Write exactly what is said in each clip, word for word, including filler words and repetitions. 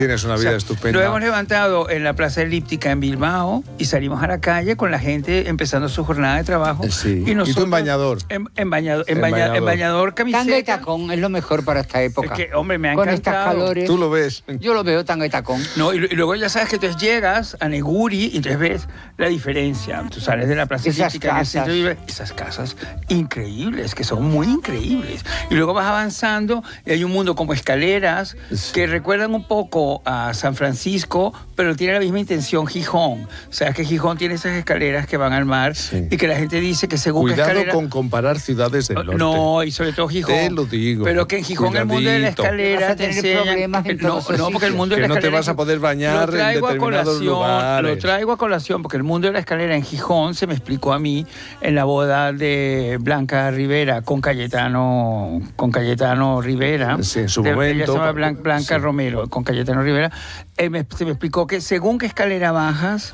Tienes una vida o sea, estupenda. Lo hemos levantado en la Plaza Elíptica en Bilbao y salimos a la calle con la gente empezando su jornada de trabajo. Sí. Y, nosotros, ¿Y tú en bañador? En, en, bañador, en, En baña, bañador. en bañador, camiseta. Tanga y tacón es lo mejor para esta época. Es que, hombre, me ha Con encantado. estas calores. Tú lo ves. Yo lo veo tanga y tacón. No, y, y luego ya sabes que entonces llegas a Neguri y entonces ves la diferencia. Tú sales de la Plaza Esas Elíptica en el centro casas. y ves esas casas increíbles, que son muy increíbles. Y luego vas avanzando y hay un mundo como escaleras Sí. que recuerdan un poco a San Francisco, pero tiene la misma intención Gijón. O sea, que Gijón tiene esas escaleras que van al mar Sí. y que la gente dice que según qué Cuidado escalera... con comparar ciudades del norte. No, y sobre todo Gijón. Te lo digo. Pero que en Gijón el mundo de la Cuidadito. escalera Vas a te tener enseñan... problemas en no, todos esos no, porque el sitios. mundo de Que la no te escalera... vas a poder bañar lo en traigo a determinados colación, lugares. Lo traigo a colación porque el mundo de la escalera en Gijón se me explicó a mí en la boda de Blanca Rivera con Cayetano, con Cayetano Rivera. Sí, en su De- momento. Ella se llama Blan- Blanca Sí. Romero, con Cayetano Rivera. Eh, me- se me explicó que según qué escalera bajas,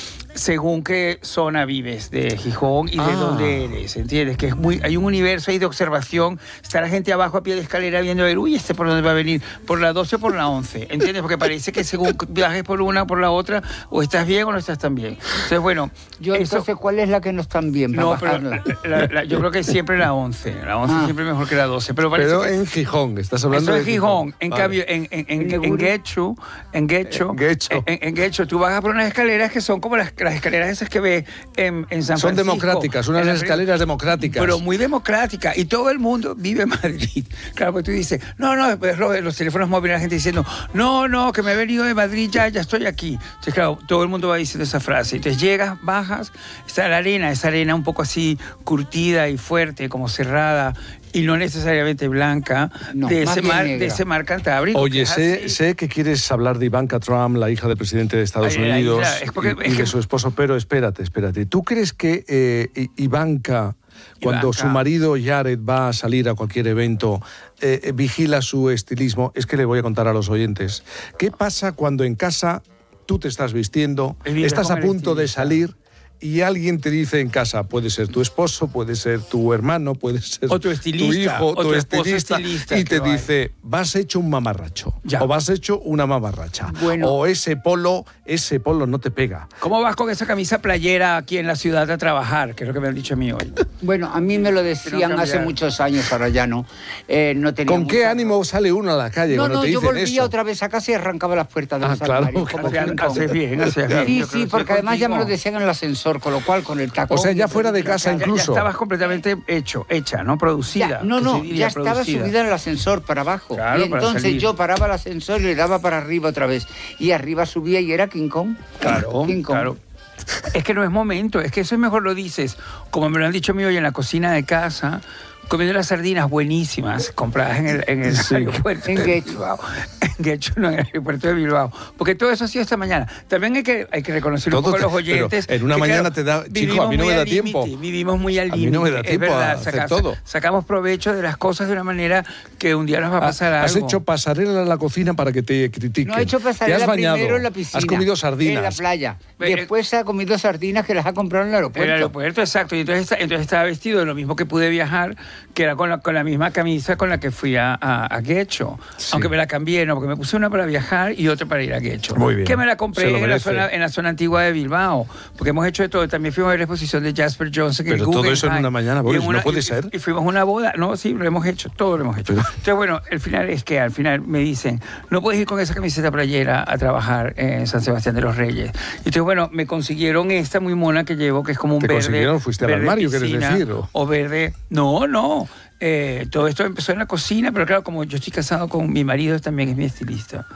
según qué zona vives de Gijón y de Ah. dónde eres, ¿entiendes? Que es muy, hay un universo ahí de observación. Está la gente abajo a pie de escalera viendo, a ver, uy, ¿este por dónde va a venir? ¿Por la doce o por la once? ¿Entiendes? Porque parece que según viajes por una o por la otra, o estás bien o no estás tan bien. Entonces, bueno... Yo eso- entonces, ¿cuál es la que no están bien para no, pero bajarla? la- la- la- yo creo que siempre la once. La once Ah. siempre es mejor que la doce. Pero, parece Pero que en Gijón, estás hablando eso es de Gijón. En Vale. cambio, en, en, en, En en Neguri. Guecho, en Guecho, En Guecho. en, en Guecho, tú bajas por unas escaleras que son como las, las escaleras esas que ves en, en San Son Francisco. democráticas, unas En la- escaleras democráticas. Pero muy democráticas. Y todo el mundo vive en Madrid. Claro, porque tú dices, no, no, después los, los teléfonos móviles, la gente diciendo, no, no, que me he venido de Madrid, ya, ya estoy aquí. Entonces, claro, todo el mundo va diciendo esa frase. Entonces llegas, bajas, está la arena, esa arena un poco así curtida y fuerte, como cerrada, y no necesariamente blanca, No, de, más ese bien mar, negra. de ese mar Cantábrico. que Oye, es sé, así. sé que quieres hablar de Ivanka Trump, la hija del presidente de Estados Ay, ay, Unidos, mira, es porque- y, y es de que- su esposo, pero espérate, espérate. ¿Tú crees que eh, I- Ivanka, cuando Ivanka. su marido Jared va a salir a cualquier evento, eh, eh, vigila su estilismo? Es que le voy a contar a los oyentes. ¿Qué pasa cuando en casa tú te estás vistiendo, Vives estás con a el punto de estilista. salir y alguien te dice en casa, puede ser tu esposo, puede ser tu hermano, puede ser O tu estilista, tu hijo, o tu, tu esposo estilista, estilista, y que te lo hay. dice, vas hecho un mamarracho, Ya. o vas hecho una mamarracha, Bueno. o ese polo, ese polo no te pega. ¿Cómo vas con esa camisa playera aquí en la ciudad a trabajar? Que es lo que me han dicho a mí hoy. Bueno, a mí me lo decían cambiar. hace muchos años, ahora ya no. Eh, no tenía ¿Con qué mucha- ánimo sale uno a la calle No, cuando no, te yo dicen volvía eso? otra vez a casa y arrancaba las puertas de Ah, los claro, armarios. como claro. King Kong. Haces bien, haces bien. Sí, Yo creo sí, que porque estoy además ya me lo contigo. decían en el ascensor, con lo cual con el tacón... O sea, ya fuera de casa Ya- ya, incluso. estabas completamente hecho, hecha, ¿no? Producida. Ya, no, que no, se diría ya estaba producida. subida en el ascensor para abajo. Claro, y para entonces salir. yo paraba el ascensor y le daba para arriba otra vez. Y arriba subía y era King Kong. Claro, King Kong. claro. Es que no es momento, es que eso es mejor lo dices, como me lo han dicho a mí hoy en la cocina de casa, comiendo las sardinas buenísimas compradas en el, en el Sí. aeropuerto En de Guecho. Bilbao. En Guecho, no, en el aeropuerto de Bilbao. Porque todo eso ha sido esta mañana. También hay que, hay que reconocer un Todo poco a te- los oyentes. pero en una que, mañana te da- chico, vivimos a mí no muy me da al límite, tiempo. Vivimos muy al A límite. mí no me da es tiempo a verdad, hacer saca- todo. Sacamos provecho de las cosas de una manera que un día nos va a pasar Has algo. hecho pasarela en la cocina para que te critiquen. No ha hecho Te has pasarela bañado, primero en la piscina. has comido En la sardinas. playa. Pero- Después ha comido sardinas que las ha comprado en el En aeropuerto. el aeropuerto, exacto. Y entonces, esta- entonces estaba vestido de lo mismo que pude viajar, que era con la, con la misma camisa con la que fui a, a, a Guecho. Sí. Aunque me la cambié, no, porque me puse una para viajar y otra para ir a Guecho. Muy bien. Que me la Se compré lo en la, merece. zona, en la zona antigua de Bilbao. Porque hemos hecho de todo. También fuimos a ver la exposición de Jasper Johnson. en Pero todo Guggenheim. eso en una mañana, Y Boris, en no puede y- ser. Y fuimos a una boda. No, sí, lo hemos hecho. Todo lo hemos hecho. Pero- Entonces, bueno, el final es que al final me dicen, no puedes ir con esa camiseta playera a trabajar en San Sebastián de los Reyes. Y entonces, bueno, me consiguieron esta muy mona que llevo, que es como un ¿Te verde. consiguieron? ¿Fuiste al verde armario, quieres piscina, decir, o? O verde. No, no. Eh, todo esto empezó en la cocina, pero claro, como yo estoy casado con mi marido, también es mi estilista.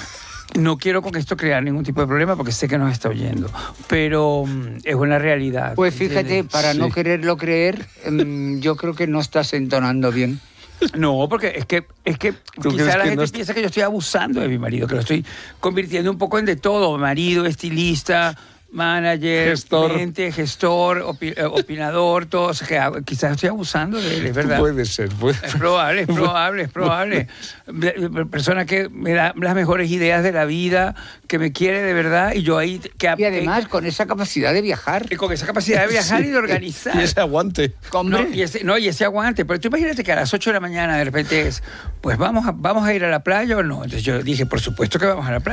No quiero con esto crear ningún tipo de problema porque sé que nos está oyendo, pero mm, es una realidad. Pues fíjate, ¿entiendes? para no Sí. quererlo creer, mm, yo creo que no estás entonando bien. No, porque es que, es que ¿Tú crees quizá la que gente no es- piensa que yo estoy abusando de mi marido, que lo estoy convirtiendo un poco en de todo, marido, estilista, manager, Gestor. mente, gestor, opi- eh, opinador, todo. O sea, que hago- quizás estoy abusando de él, es verdad. Puede ser, puede Es probable, es probable, es probable. De- de- Persona que me da las mejores ideas de la vida, que me quiere de verdad, y yo ahí... Que, Y además con esa capacidad de viajar. que con esa capacidad de viajar y de organizar. Y ese aguante. No, y ese, no, y ese aguante. Pero tú imagínate que a las ocho de la mañana de repente es, pues vamos a, vamos a ir a la playa o no. Entonces yo dije, por supuesto que vamos a la playa.